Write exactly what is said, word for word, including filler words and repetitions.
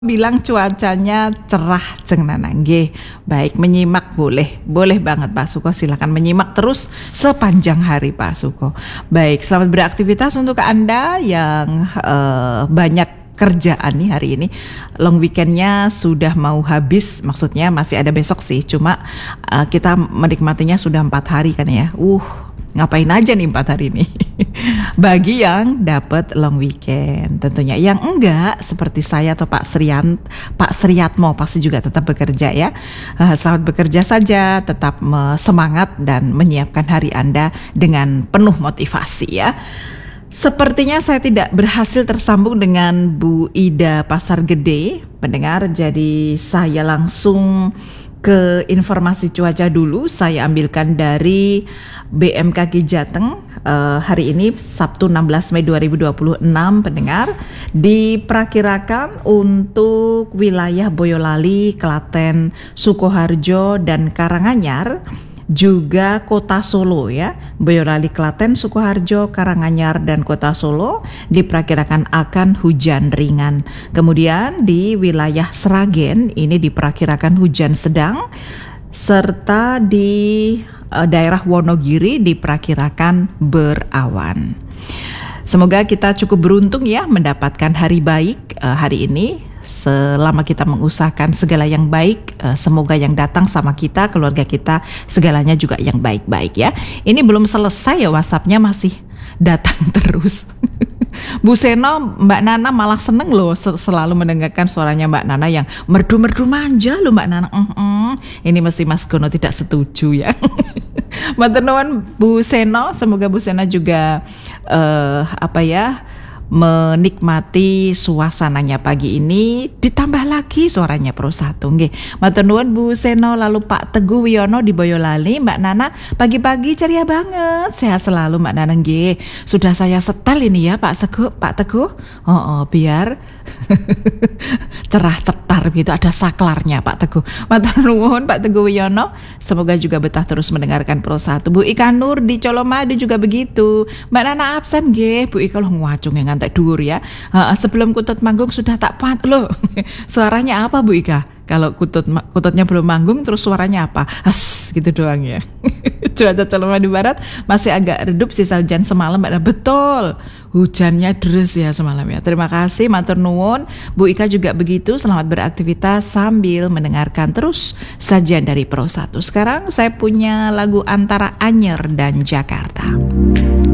Bilang cuacanya cerah ceng Nana nggih. Baik, menyimak boleh. Boleh banget Pak Suko, silakan menyimak terus sepanjang hari Pak Suko. Baik, selamat beraktivitas untuk Anda yang uh, banyak kerjaan nih hari ini. Long weekendnya sudah mau habis, maksudnya masih ada besok sih. Cuma uh, kita menikmatinya sudah empat hari kan ya. Uh, ngapain aja nih empat hari ini? Bagi yang dapat long weekend tentunya. Yang enggak seperti saya atau Pak Srian, Pak Sriatmo pasti juga tetap bekerja ya. Uh, selamat bekerja saja, tetap semangat dan menyiapkan hari Anda dengan penuh motivasi ya. Sepertinya saya tidak berhasil tersambung dengan Bu Ida Pasar Gede, pendengar. Jadi saya langsung ke informasi cuaca dulu. Saya ambilkan dari B M K G Jateng. Uh, hari ini Sabtu enam belas Mei dua ribu dua puluh enam, pendengar, diperkirakan untuk wilayah Boyolali, Klaten, Sukoharjo dan Karanganyar, juga Kota Solo ya. Boyolali, Klaten, Sukoharjo, Karanganyar dan Kota Solo diperkirakan akan hujan ringan. Kemudian di wilayah Sragen ini diperkirakan hujan sedang, serta di uh, daerah Wonogiri diperkirakan berawan. Semoga kita cukup beruntung ya mendapatkan hari baik uh, hari ini. Selama kita mengusahakan segala yang baik, semoga yang datang sama kita, keluarga kita, segalanya juga yang baik-baik ya. Ini belum selesai ya, WhatsAppnya masih datang terus. Bu Seno, Mbak Nana malah seneng loh selalu mendengarkan suaranya Mbak Nana yang merdu-merdu manja loh Mbak Nana. Mm-mm. Ini mesti Mas Gono tidak setuju ya. Matur nuwun Bu Seno, semoga Bu Seno juga uh, apa ya menikmati suasananya pagi ini, ditambah lagi suaranya Pro satu nggih. Matur nuwun Bu Seno. Lalu Pak Teguh Wiono di Boyolali, Mbak Nana pagi-pagi ceria banget, sehat selalu Mbak Nana nggih. Sudah saya setel ini ya Pak Teguh, Pak Teguh. Oh, oh biar cerah cetar gitu, ada saklarnya Pak Teguh. Matur nuwun Pak Teguh Wiono. Semoga juga betah terus mendengarkan Pro satu. Bu Ika Nur di Colomadu juga begitu. Mbak Nana absen nggih. Bu Ika loh ngwacung yang tak dur ya. Uh, sebelum Kutut manggung sudah tak pat loh. Suaranya apa Bu Ika? Kalau Kutut Kututnya belum manggung terus suaranya apa? As gitu doang ya. Cuaca Colomadu Barat masih agak redup, sisa hujan semalam ada betul. Hujannya deres ya semalam ya. Terima kasih matur nuwun. Bu Ika juga begitu, selamat beraktivitas sambil mendengarkan terus sajian dari Pro satu. Sekarang saya punya lagu antara Anyer dan Jakarta.